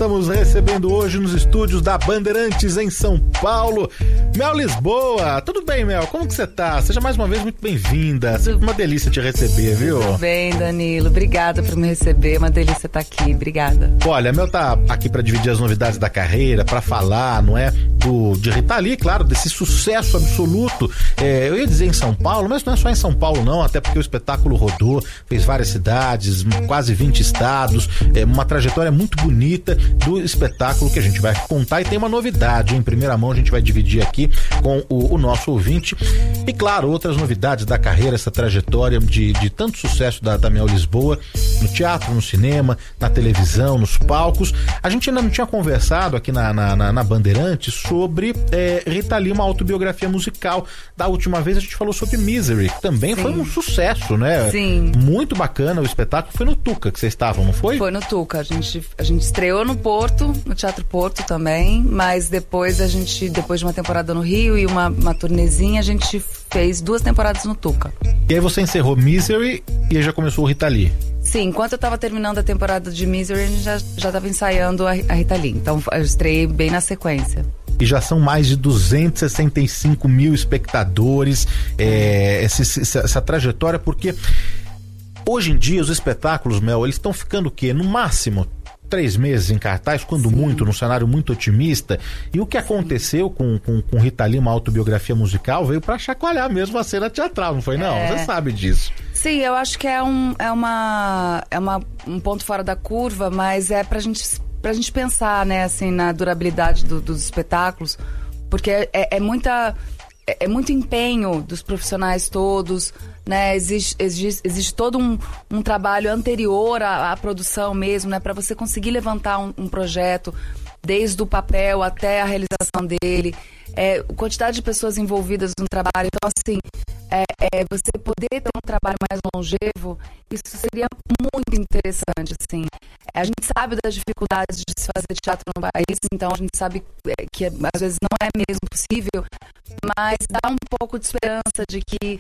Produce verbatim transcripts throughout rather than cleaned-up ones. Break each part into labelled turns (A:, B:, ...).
A: estamos recebendo hoje nos estúdios da Bandeirantes em São Paulo, Mel Lisboa. Tudo bem, Mel? Como que você tá? Seja mais uma vez muito bem-vinda. Sempre uma delícia te receber, viu?
B: Tudo bem, Danilo. Obrigada por me receber. Uma delícia estar aqui. Obrigada.
A: Olha, a Mel tá aqui para dividir as novidades da carreira, para falar, não é? Do, de Rita Lee, claro, desse sucesso absoluto. É, eu ia dizer em São Paulo, mas não é só em São Paulo, não, até porque o espetáculo rodou, fez várias cidades, quase vinte estados, é uma trajetória muito bonita do espetáculo que a gente vai contar, e tem uma novidade em primeira mão, a gente vai dividir aqui com o, o nosso ouvinte, e claro, outras novidades da carreira, essa trajetória de, de tanto sucesso da, da Mel Lisboa, no teatro, no cinema, na televisão, nos palcos. A gente ainda não tinha conversado aqui na, na, na, na Bandeirantes sobre é, Rita Lee, uma autobiografia musical. Da última vez a gente falou sobre Misery, que também Sim. foi um sucesso, né?
B: Sim.
A: Muito bacana o espetáculo. Foi no Tuca que vocês estavam, não foi?
B: Foi no Tuca. A gente, a gente estreou no Porto, no Teatro Porto também, mas depois a gente, depois de uma temporada no Rio e uma, uma turnezinha, a gente fez duas temporadas no Tuca.
A: E aí você encerrou Misery e aí já começou o Rita Lee.
B: Sim, enquanto eu tava terminando a temporada de Misery, a gente já, já tava ensaiando a, a Rita Lee. Então eu estreiei bem na sequência.
A: E já são mais de duzentos e sessenta e cinco mil espectadores, é, essa, essa, essa trajetória, porque hoje em dia os espetáculos, Mel, eles estão ficando o quê? No máximo três meses em cartaz, quando Sim. muito, num cenário muito otimista. E o que aconteceu com, com, com Rita Lee, uma autobiografia musical, veio pra chacoalhar mesmo a cena teatral, não foi não? É. Você sabe disso.
B: Sim, eu acho que é, um, é, uma, é uma, um ponto fora da curva, mas é pra gente, pra gente pensar, né, assim, na durabilidade do, dos espetáculos, porque é, é, muita, é, é muito empenho dos profissionais todos, né, existe, existe, existe todo um, um trabalho anterior à, à produção mesmo, né, para você conseguir levantar um, um projeto desde o papel até a realização dele, é, a quantidade de pessoas envolvidas no trabalho. Então, assim, é, é, você poder ter um trabalho mais longevo, isso seria muito interessante, assim. A gente sabe das dificuldades de se fazer teatro no país, então a gente sabe que às vezes não é mesmo possível, mas dá um pouco de esperança de que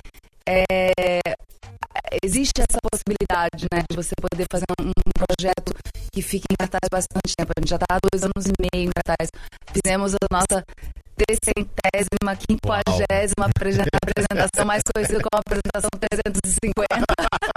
B: É, existe essa possibilidade, né, de você poder fazer um, um projeto que fique em cartaz bastante tempo. A gente já está há dois anos e meio em cartaz. Fizemos a nossa trecentésima, quinquagésima apresentação, mais conhecida como a apresentação trezentos e cinquenta.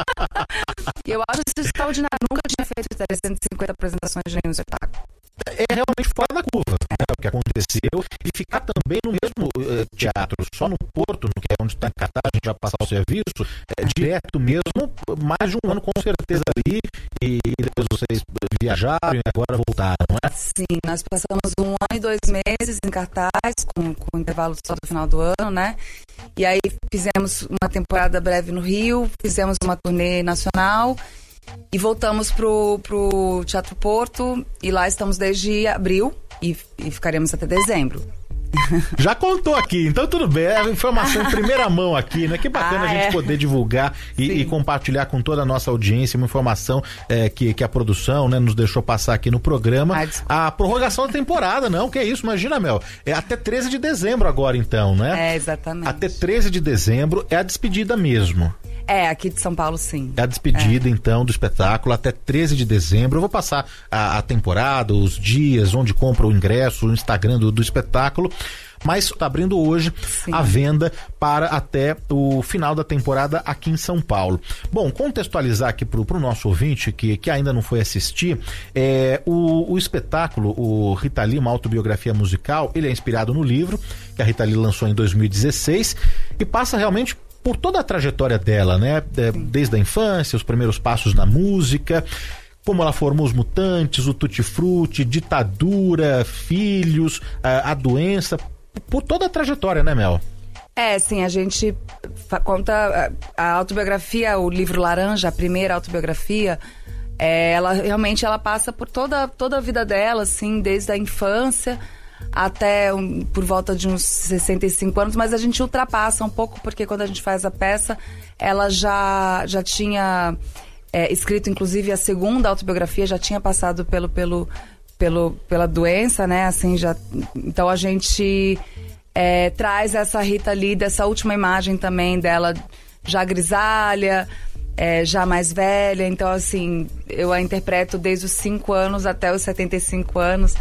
B: E eu acho isso extraordinário. Nunca tinha feito trezentas e cinquenta apresentações de nenhum espetáculo.
A: É realmente fora da curva, né, o que aconteceu, e ficar também no mesmo uh, teatro, só no Porto, no que é onde está em cartaz, a gente vai passar o serviço, é, direto mesmo, mais de um ano com certeza ali, e depois vocês viajaram e agora voltaram, não é?
B: Sim, nós passamos um ano e dois meses em cartaz, com, com intervalo só do final do ano, né? E aí fizemos uma temporada breve no Rio, fizemos uma turnê nacional, e voltamos pro, pro Teatro Porto, e lá estamos desde abril e, e ficaremos até dezembro.
A: Já contou aqui, então tudo bem, é informação em primeira mão aqui, né? Que bacana ah, a gente é. poder divulgar e, e compartilhar com toda a nossa audiência uma informação é, que, que a produção, né, nos deixou passar aqui no programa. Ah, a prorrogação da temporada, não, que é isso, imagina, Mel, é até treze de dezembro agora então, né?
B: É, exatamente.
A: Até treze de dezembro é a despedida mesmo.
B: É, aqui de São Paulo, sim.
A: É a despedida, é. então, do espetáculo até treze de dezembro. Eu vou passar a, a temporada, os dias, onde compra o ingresso, o Instagram do, do espetáculo. Mas está abrindo hoje Sim. a venda para até o final da temporada aqui em São Paulo. Bom, contextualizar aqui para o nosso ouvinte que, que ainda não foi assistir, é, o, o espetáculo, o Rita Lee, uma autobiografia musical, ele é inspirado no livro que a Rita Lee lançou em dois mil e dezesseis e passa realmente por toda a trajetória dela, né? É, desde a infância, os primeiros passos na música, como ela formou os Mutantes, o Tutti Frutti, ditadura, filhos, a, a doença, por toda a trajetória, né, Mel?
B: É, sim, a gente conta a, a autobiografia, o livro Laranja, a primeira autobiografia, é, ela realmente ela passa por toda, toda a vida dela, assim, desde a infância até um, por volta de uns sessenta e cinco anos, mas a gente ultrapassa um pouco, porque quando a gente faz a peça, ela já, já tinha é, escrito, inclusive, a segunda autobiografia, já tinha passado pelo, pelo, pelo, pela doença, né, assim, já, então a gente é, traz essa Rita Lee, dessa última imagem também dela já grisalha, é, já mais velha. Então, assim, eu a interpreto desde os cinco anos até os setenta e cinco anos.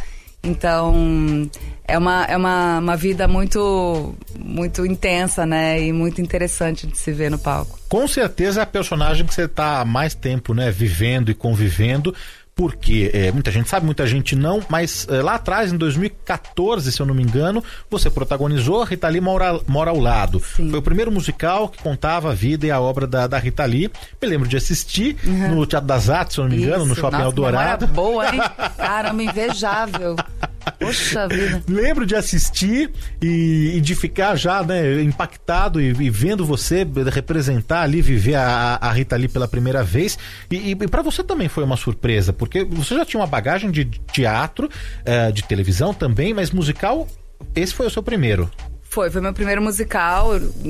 B: Então, é uma, é uma, uma vida muito, muito intensa, né? E muito interessante de se ver no palco.
A: Com certeza é a personagem que você está há mais tempo, né, vivendo e convivendo. Porque é, muita gente sabe, muita gente não, mas é, lá atrás, em dois mil e quatorze, se eu não me engano, você protagonizou Rita Lee Mora, Mora ao Lado. Sim. Foi o primeiro musical que contava a vida e a obra da, da Rita Lee. Me lembro de assistir
B: Uhum.
A: no Teatro das Artes, se eu não me engano,
B: Isso.
A: no Shopping
B: Nossa,
A: Eldorado.
B: Boa, hein? Caramba, invejável. Poxa vida.
A: Lembro de assistir e, e de ficar já, né, impactado e, e vendo você representar ali, viver a, a Rita Lee pela primeira vez. E, e, e para você também foi uma surpresa, porque você já tinha uma bagagem de teatro, uh, de televisão também, mas musical, esse foi o seu primeiro.
B: Foi, foi meu primeiro musical.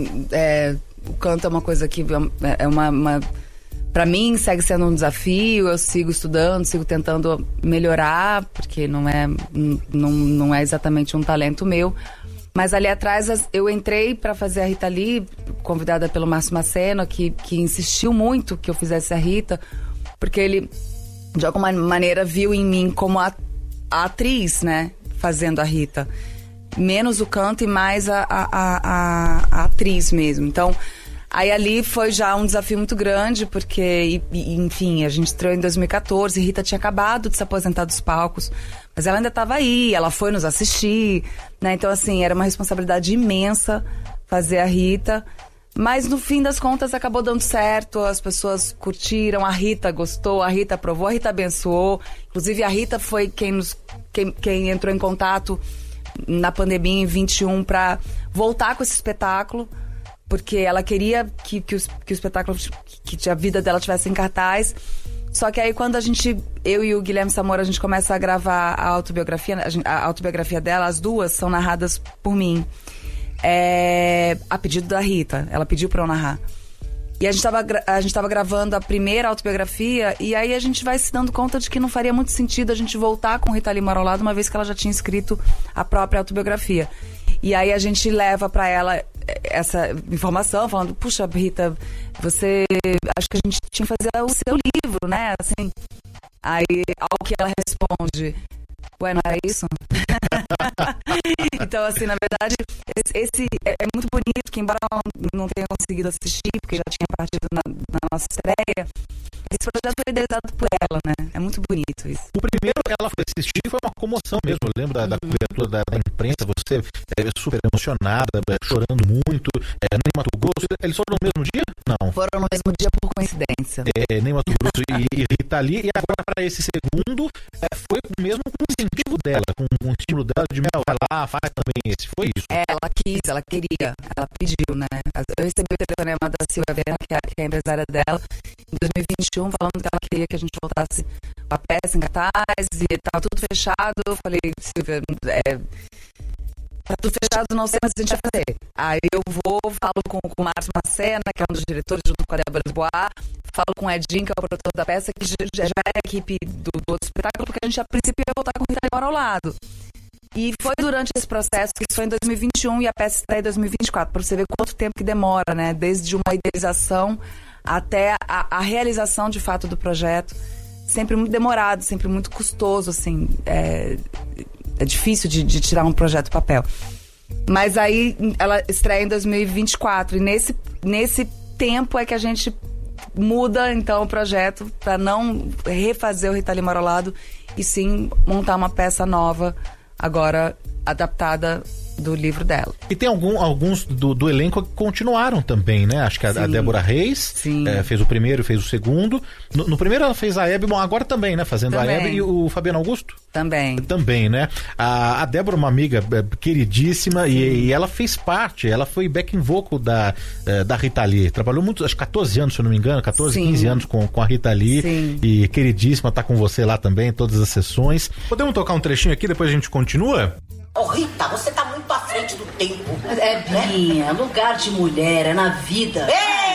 B: É, o canto é uma coisa que é uma... uma... Pra mim, segue sendo um desafio, eu sigo estudando, sigo tentando melhorar, porque não é, não, não é exatamente um talento meu. Mas ali atrás, eu entrei pra fazer a Rita Lee, convidada pelo Márcio Maceno, que, que insistiu muito que eu fizesse a Rita, porque ele, de alguma maneira, viu em mim como a, a atriz, né, fazendo a Rita. Menos o canto e mais a, a, a, a atriz mesmo. Então... Aí ali foi já um desafio muito grande, porque, e, enfim, a gente estreou em dois mil e quatorze, Rita tinha acabado de se aposentar dos palcos, mas ela ainda estava aí, ela foi nos assistir, né? Então, assim, era uma responsabilidade imensa fazer a Rita, mas no fim das contas acabou dando certo, as pessoas curtiram, a Rita gostou, a Rita aprovou, a Rita abençoou, inclusive a Rita foi quem, nos, quem, quem entrou em contato na pandemia em vinte e um para voltar com esse espetáculo, porque ela queria que, que, os, que o espetáculo, que, que a vida dela tivesse em cartaz. Só que aí quando a gente, eu e o Guilherme Samora, a gente começa a gravar a autobiografia, a autobiografia dela, as duas são narradas por mim. É, a pedido da Rita, ela pediu pra eu narrar. E a gente tava, a gente tava gravando a primeira autobiografia, e aí a gente vai se dando conta de que não faria muito sentido a gente voltar com Rita Lee Mora ao Lado, uma vez que ela já tinha escrito a própria autobiografia. E aí a gente leva pra ela essa informação, falando, puxa, Rita, você... acho que a gente tinha que fazer o seu livro, né? Assim, aí, ao que ela responde, ué, não era isso? Então, assim, na verdade, esse, esse é, é muito bonito, que embora ela não tenha conseguido assistir, porque já tinha partido na, na nossa estreia, esse projeto foi idealizado por ela, né? É muito bonito isso.
A: O primeiro que ela foi assistir foi uma comoção mesmo. Eu lembro da, da cobertura da, da imprensa, você é, super emocionada, é, chorando muito. É, nem Mato Grosso. Eles foram no mesmo dia? Não.
B: Foram no mesmo dia por coincidência.
A: É, nem Mato Grosso e, e Rita Lee. E agora, para esse segundo, é, foi mesmo com o incentivo dela, com, com o estímulo dela de, meu, vai lá, faz também esse. Foi isso?
B: Ela quis, ela queria, ela pediu, né? Eu recebi o telefonema da Silvia Vera, que é, que é a empresária dela, em dois mil e vinte e um, falando que ela queria que a gente voltasse com a peça em cartaz e estava tudo fechado. Eu falei, Silvia, é, tá tudo fechado, não sei, mas a gente vai fazer. Aí eu vou, falo com, com o Márcio Macena, que é um dos diretores, junto com a Débora Bois, falo com o Edinho, que é o produtor da peça, que já, já é a equipe do, do outro espetáculo, porque a gente, a princípio, ia voltar com o Rita Lee Mora ao Lado. E foi durante esse processo, que isso foi em dois mil e vinte e um e a peça está em dois mil e vinte e quatro, para você ver quanto tempo que demora, né? Desde uma idealização até a, a realização, de fato, do projeto. Sempre muito demorado, sempre muito custoso, assim. É, é difícil de, de tirar um projeto do papel. Mas aí ela estreia em dois mil e vinte e quatro, e nesse, nesse tempo é que a gente muda, então, o projeto para não refazer o Rita Lee Mora ao Lado e sim montar uma peça nova, agora adaptada do livro dela.
A: E tem algum, alguns do, do elenco que continuaram também, né? Acho que a, a Débora Reis é, fez o primeiro e fez o segundo. No, no primeiro ela fez a Hebe, bom, agora também, né? Fazendo também. A Hebe, e o Fabiano Augusto?
B: Também.
A: Também, né? A, a Débora, uma amiga queridíssima, e, e ela fez parte, ela foi backing vocal da, da Rita Lee. Trabalhou muito, acho que quatorze anos, se eu não me engano, quatorze, Sim. quinze anos com, com a Rita Lee.
B: Sim.
A: E queridíssima, tá com você lá também, em todas as sessões. Podemos tocar um trechinho aqui, depois a gente continua?
C: Ô, oh, Rita, você tá muito à frente do tempo.
D: É, Binha, né? Lugar de mulher é na vida.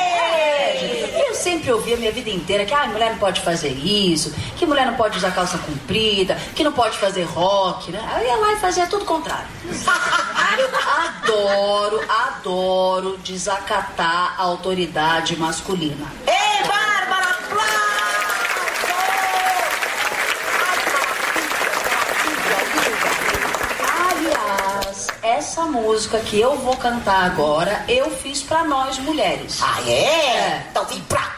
C: Ei!
D: Eu sempre ouvi a minha vida inteira que ah, mulher não pode fazer isso, que mulher não pode usar calça comprida, que não pode fazer rock, né? Aí eu ia lá e fazia tudo o contrário. Eu adoro, adoro desacatar a autoridade masculina.
C: Eba!
D: essa música que eu vou cantar agora, eu fiz pra nós mulheres.
C: Ah, é?
D: É.
C: Então vem pra cá.